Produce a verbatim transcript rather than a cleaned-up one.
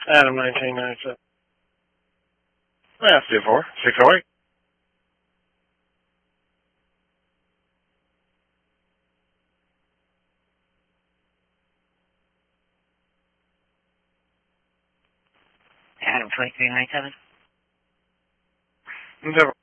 Adam nineteen ninety-seven. That's two four six oh eight. Adam twenty-three ninety-seven. Zero.